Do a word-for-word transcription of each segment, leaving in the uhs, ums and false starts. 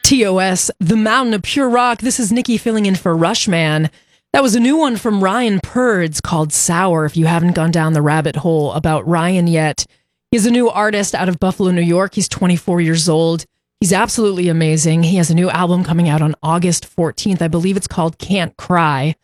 T O S, The Mountain of Pure Rock. This is Nikki filling in for Rushman. That was a new one from Ryan Purds called Sour, if you haven't gone down the rabbit hole about Ryan yet. He's a new artist out of Buffalo, New York. He's twenty-four years old. He's absolutely amazing. He has a new album coming out on August fourteenth. I believe it's called Can't Cry.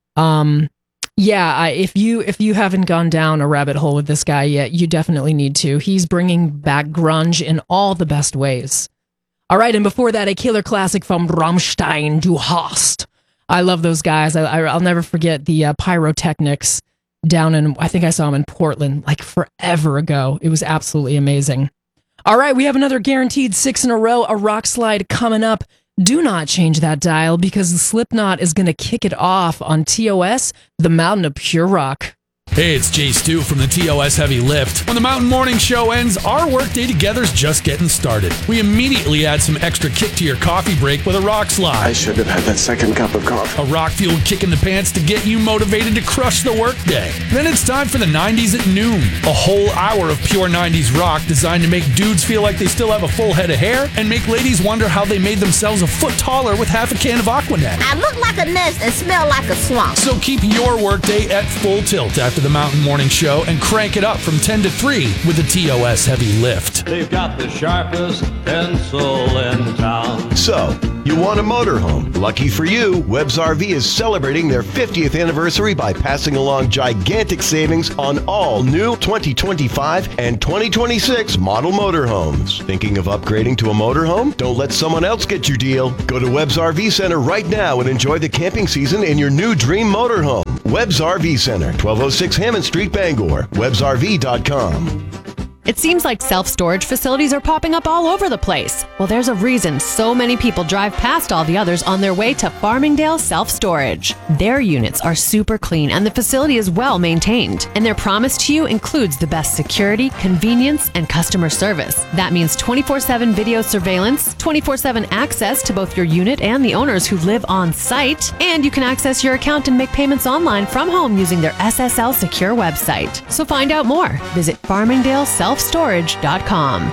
Um, yeah, I, if you if you haven't gone down a rabbit hole with this guy yet, you definitely need to. He's bringing back grunge in all the best ways. All right, and before that, a killer classic from Rammstein, Du Hast. I love those guys. I, I, I'll never forget the uh, Pyrotechnics down in, I think I saw them in Portland, like forever ago. It was absolutely amazing. All right, we have another guaranteed six in a row, a rock slide coming up. Do not change that dial because the Slipknot is going to kick it off on T O S, The Mountain of Pure Rock. Hey, it's Jay Stu from the T O S Heavy Lift. When the Mountain Morning Show ends, our workday together's just getting started. We immediately add some extra kick to your coffee break with a rock slide. I should have had that second cup of coffee. A rock-fueled kick in the pants to get you motivated to crush the workday. Then it's time for the nineties at noon. A whole hour of pure nineties rock designed to make dudes feel like they still have a full head of hair and make ladies wonder how they made themselves a foot taller with half a can of Aquanet. I look like a nest and smell like a swamp. So keep your workday at full tilt after the Mountain Morning Show and crank it up from ten to three with the T O S Heavy Lift. They've got the sharpest pencil in town. So, you want a motorhome? Lucky for you, Webb's R V is celebrating their fiftieth anniversary by passing along gigantic savings on all new twenty twenty-five and twenty twenty-six model motorhomes. Thinking of upgrading to a motorhome? Don't let someone else get your deal. Go to Webb's R V Center right now and enjoy the camping season in your new dream motorhome. Webb's R V Center, twelve oh six Hammond Street, Bangor. Webbs R V dot com. It seems like self-storage facilities are popping up all over the place. Well, there's a reason so many people drive past all the others on their way to Farmingdale Self-Storage. Their units are super clean and the facility is well maintained. And their promise to you includes the best security, convenience, and customer service. That means twenty-four seven video surveillance, twenty-four seven access to both your unit and the owners who live on site. And you can access your account and make payments online from home using their S S L secure website. So find out more. Visit Farmingdale Self Storage dot com.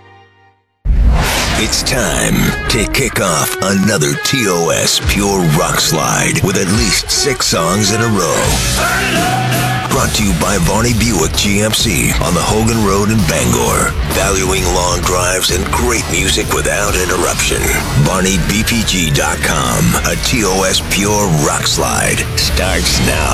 It's time to kick off another T O S Pure Rock Slide with at least six songs in a row. Brought to you by Varney Buick G M C on the Hogan Road in Bangor. Valuing long drives and great music without interruption. Varney B P G dot com. A T O S Pure Rock Slide starts now.